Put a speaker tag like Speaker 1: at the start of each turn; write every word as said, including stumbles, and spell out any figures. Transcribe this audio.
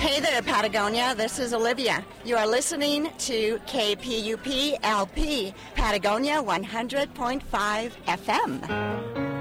Speaker 1: Hey there, Patagonia. This is Olivia. You are listening to K P U P L P, Patagonia one hundred point five F M.